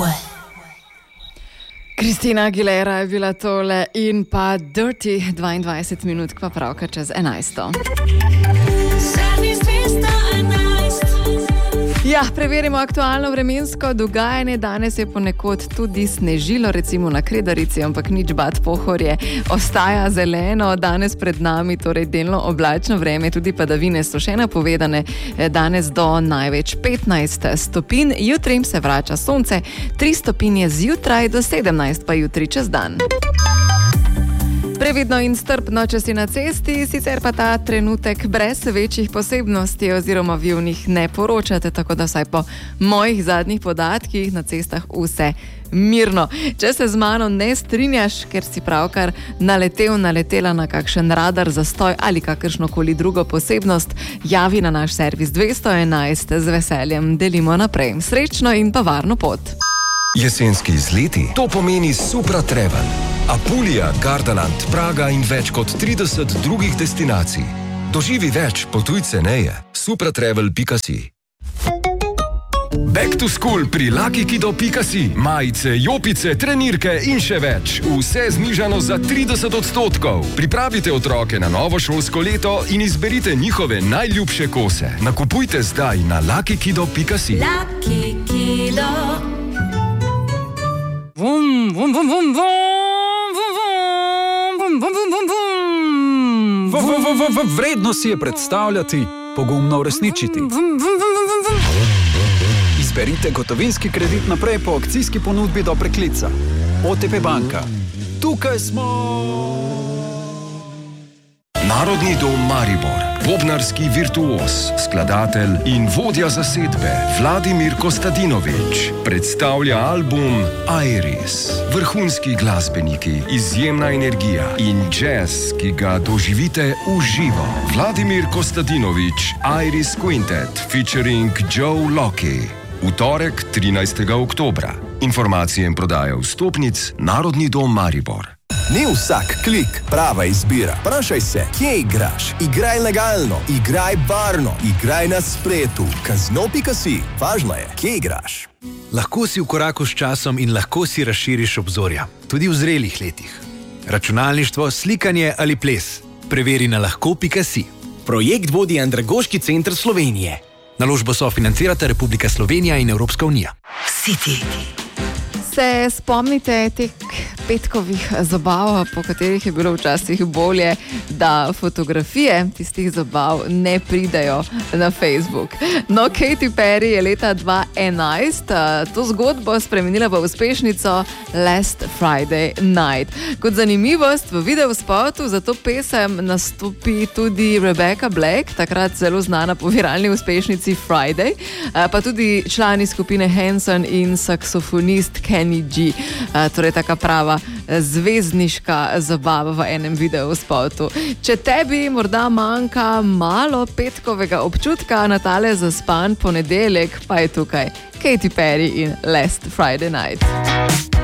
Christina Aguilera je bila tole in pa Dirty, 22 minut, pa pravka čez 11. Ja, preverimo aktualno vremensko dogajanje. Danes je ponekod tudi snežilo, recimo na Kredarici, ampak nič bad, Pohorje ostaja zeleno. Danes pred nami torej delno oblačno vreme, tudi padavine so še napovedane. Danes do največ 15 stopinj, jutri se vrača sonce, 3 stopinje zjutraj, do 17 pa jutri čez dan. Previdno in strpno, če si na cesti, sicer pa ta trenutek brez večjih posebnosti oziroma vi o njih ne poročate, tako da vsaj po mojih zadnjih podatkih na cestah vse mirno. Če se z mano ne strinjaš, ker si pravkar naletela na kakšen radar zastoj ali kakršnokoli drugo posebnost, javi na naš servis 211, z veseljem delimo naprej. Srečno in pa varno pot. Jesenski izleti, to pomeni Supra Travel. Apulija, Gardaland, Praga in več kot 30 drugih destinacij. Doživi več, potuj ceneje. supratravel.si. Back to school pri LuckyKido.si. Majice, jopice, trenirke in še več. Vse znižano za 30%. Pripravite otroke na novo šolsko leto in izberite njihove najljubše kose. Nakupujte zdaj na LuckyKido.si. Lucky Kido. Vum, vum, vum, vum, vum. Vredno si je predstavljati, pogumno uresničiti. Izberite gotovinski kredit naprej po akcijski ponudbi do preklica. OTP banka. Tukaj smo! Narodni dom Maribor, bobnarski virtuoz, skladatelj in vodja zasedbe Vladimir Kostadinović predstavlja album Iris. Vrhunski glasbeniki, izjemna energija in jazz, ki ga doživite v živo. Vladimir Kostadinović, Iris Quintet featuring Joe Locke. V torek 13. oktobra. Informacije in prodaja vstopnic Narodni dom Maribor. Ni vsak klik prava izbira. Vprašaj se, kje igraš? Igraj legalno, igraj varno, igraj na spletu. Kazino.si. Važno je, kje igraš. Lahko si v koraku s časom in lahko si razširiš obzorja, tudi v zrelih letih. Računalništvo, slikanje ali ples. Preveri na lahko.si. Projekt vodi Andragoški center Slovenije. Naložbo sofinancirata Republika Slovenija in Evropska unija. City. Se spomnite teh petkovih zabav, po katerih je bilo včasih bolje, da fotografije tistih zabav ne pridejo na Facebook. No, Katy Perry je leta 2011 to zgodbo spremenila v uspešnico Last Friday Night. Kot zanimivost, v videospotu za to pesem nastopi tudi Rebecca Black, takrat zelo znana po viralni uspešnici Friday, pa tudi člani skupine Hanson in saksofonist Kenny G. Torej taka prava zvezdniška zabava v enem videospotu. Če tebi morda manjka malo petkovega občutka na tale zaspan ponedeljek, pa je tukaj Katy Perry in Last Friday Night.